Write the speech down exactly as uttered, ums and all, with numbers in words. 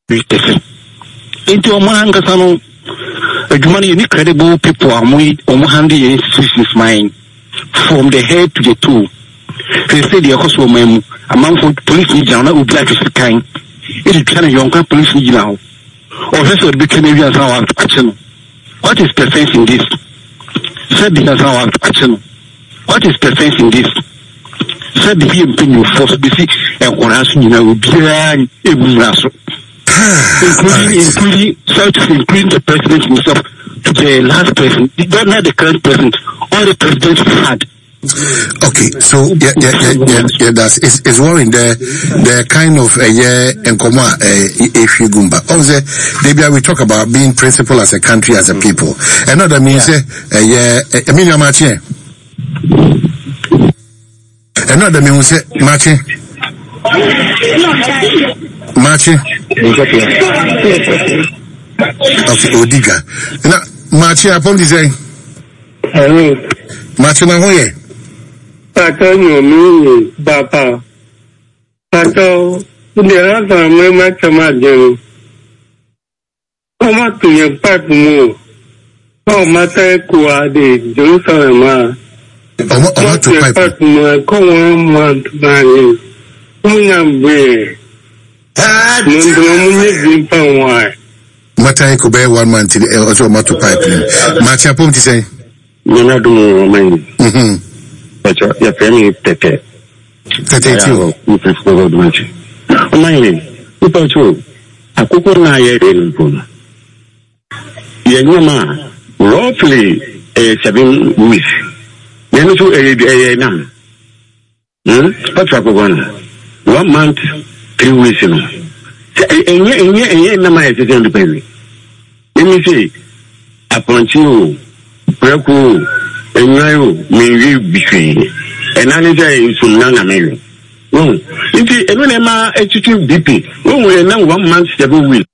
Into a man Gasano, a money any credible people are muy Omohandi institutions mine from the head to the toe. They say the hospital memo among police in Jana would like to kind. It is kind of younger police now. Or this would be Canadians our action. What is the sense in this? Said the our action. What is the sense in this? Said the opinion force B C and Horace, you know, behind a rasso. Including, including, so to including the president himself, the last president, not not the current president, all the presidents we had. Okay, so yeah, yeah, yeah, yeah, yeah that's it's, it's worrying the the kind of uh, yeah and comma if you gumba. Also, maybe we talk about being principled as a country, as a people. And that means uh, yeah, I mean I'm matching. And that means matching. Matching. Okay, Odiga. Now, matching upon design. Hello. Matching on where? Pato no me papa. Pato the other my matamajo. Come to your part more. Oh, Mata Kuade, Jerusalem. Oh, what to pipe more? Come on, man, man. Unam be. Ah, no, Mata could bear one man to the also motor pipe. Matcha Pom to say. Nona do mine. Mhm. But your family tete. Tete you. You prefer much. Mine. You put you. A cocoa na ye in Puna. Yenoma. Roughly a seven weeks. Then to a nam. Hmm? What's up one? One month, three weeks. And yet, and yet, and yet, no matter the penny. Let me say, upon you, Braco, and you may live between, and another is from Nana Mary. No, if you ever attitude D P, when we are now one month, seven weeks.